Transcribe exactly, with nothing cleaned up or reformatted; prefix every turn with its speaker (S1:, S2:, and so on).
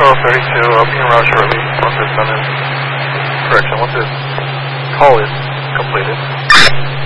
S1: Charles thirty-two, I'll be around shortly once it's done. Correction, once this call is completed.